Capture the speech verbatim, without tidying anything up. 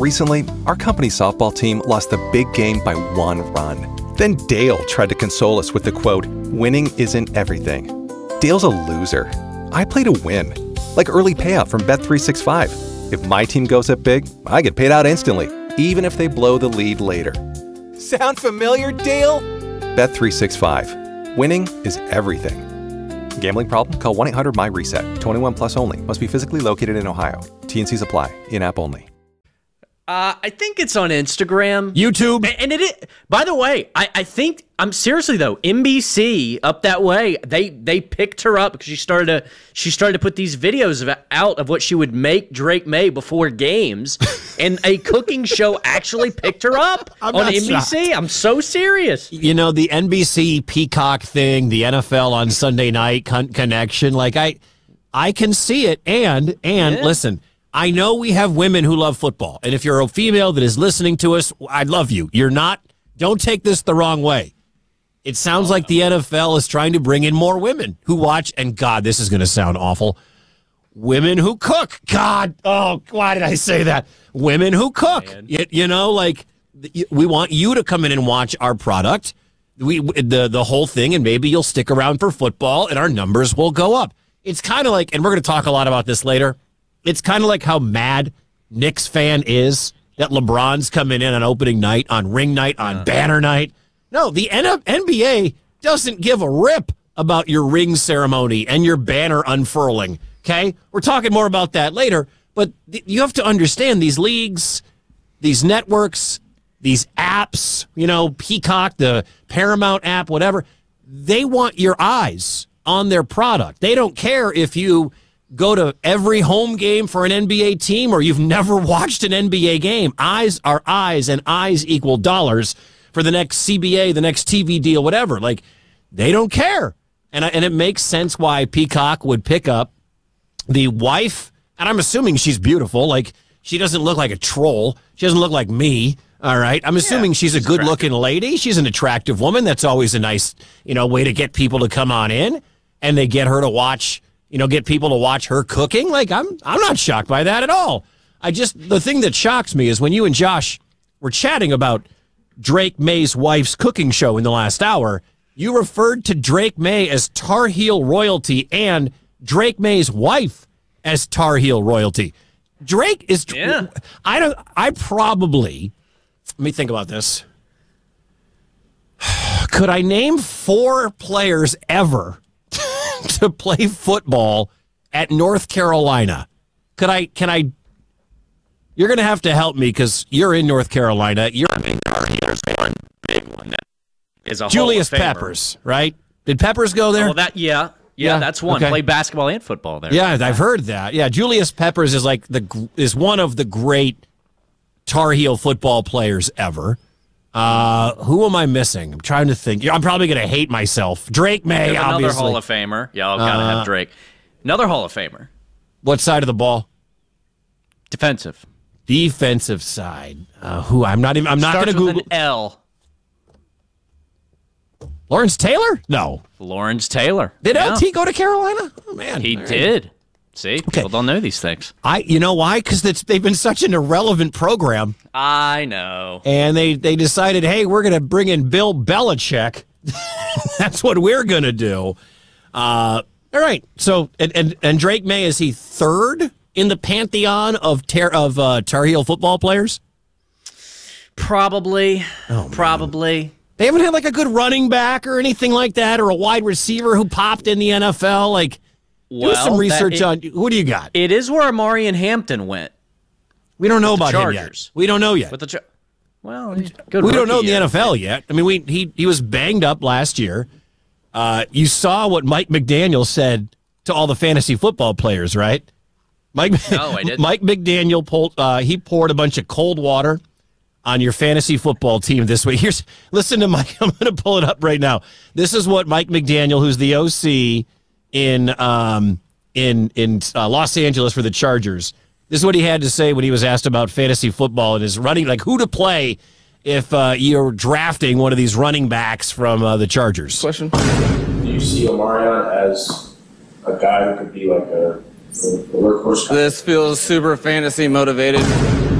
Recently, our company's softball team lost the big game by one run. Then Dale tried to console us with the quote, "Winning isn't everything." Dale's a loser. I play to win. Like early payout from Bet three sixty-five. If my team goes up big, I get paid out instantly, even if they blow the lead later. Sound familiar, Dale? Bet three sixty-five. Winning is everything. Gambling problem? Call one eight hundred M Y reset. twenty-one plus only. Must be physically located in Ohio. T N Cs apply. In-app only. Uh, I think it's on Instagram. YouTube. And, and it is, by the way, I, I think, I'm seriously though, N B C up that way, they they picked her up because she started to she started to put these videos of, out of what she would make Drake May before games, and a cooking show actually picked her up I'm on not N B C. shocked. I'm so serious. You know, the N B C Peacock thing, the N F L on Sunday night con- connection, like I I can see it. And, and Yeah. listen, I know we have women who love football. And if you're a female that is listening to us, I love you. You're not, don't take this the wrong way. It sounds like the N F L is trying to bring in more women who watch, and God, this is going to sound awful. Women who cook. God, oh, why did I say that? Women who cook. You, you know, like, we want you to come in and watch our product, we the the whole thing, and maybe you'll stick around for football, and our numbers will go up. It's kind of like, and we're going to talk a lot about this later, it's kind of like how mad Knicks fan is that LeBron's coming in on opening night, on ring night, on uh. banner night. No, the N B A doesn't give a rip about your ring ceremony and your banner unfurling, okay? We're talking more about that later, but th- you have to understand these leagues, these networks, these apps, you know, Peacock, the Paramount app, whatever, they want your eyes on their product. They don't care if you go to every home game for an N B A team or you've never watched an N B A game. Eyes are eyes, and eyes equal dollars for the next C B A, the next T V deal, whatever. Like, they don't care. And, I, and it makes sense why Peacock would pick up the wife, and I'm assuming she's beautiful. Like, she doesn't look like a troll. She doesn't look like me. All right. I'm assuming yeah, she's, she's a good looking lady. She's an attractive woman. That's always a nice, you know, way to get people to come on in, and they get her to watch, you know, get people to watch her cooking. Like, I'm, I'm not shocked by that at all. I just, the thing that shocks me is when you and Josh were chatting about Drake May's wife's cooking show in the last hour, you referred to Drake May as Tar Heel royalty and Drake May's wife as Tar Heel royalty. Drake is, yeah. I don't, I probably, let me think about this. Could I name four players ever to play football at North Carolina? Could I, can I, you're going to have to help me because you're in North Carolina. You're I mean, there's one big one that is a Julius Peppers, right? Did Peppers go there? Oh, that, yeah. Yeah, yeah, that's one. Okay. Play basketball and football there. Yeah, I've heard that. Yeah, Julius Peppers is like the is one of the great Tar Heel football players ever. Uh, who am I missing? I'm trying to think. I'm probably going to hate myself. Drake May, another obviously. Hall of Famer. Yeah, I'll gotta uh, have Drake. Another Hall of Famer. What side of the ball? Defensive. Defensive side. Uh, who? I'm not even. I'm not going to Google. An L. Lawrence Taylor? No. Lawrence Taylor. Did yeah. L T go to Carolina? Oh man, he right. did. See, okay. People don't know these things. I, you know why? Because they've been such an irrelevant program. I know. And they, they decided, hey, we're going to bring in Bill Belichick. That's what we're going to do. Uh, all right. So, and, and and Drake May, is he third in the pantheon of tar, of uh, Tar Heel football players? Probably. Oh, Probably. They haven't had like a good running back or anything like that, or a wide receiver who popped in the N F L. Like, well, do some research it, on who do you got? It is where Amarian Hampton went. We don't know about him yet. We don't know yet. With the Char- well, good we don't know in the yet. N F L yet. I mean, we he he was banged up last year. Uh, you saw what Mike McDaniel said to all the fantasy football players, right? Mike, no, I didn't. Mike McDaniel pulled. Uh, he poured a bunch of cold water on your fantasy football team this week. Here's listen to Mike. I'm going to pull it up right now. This is what Mike McDaniel, who's the O C in um in in uh, Los Angeles for the Chargers. This is what he had to say when he was asked about fantasy football and his running, like who to play if uh, you're drafting one of these running backs from uh, the Chargers. Question: do you see Omarion as a guy who could be like a, a workhorse guy? This feels super fantasy motivated.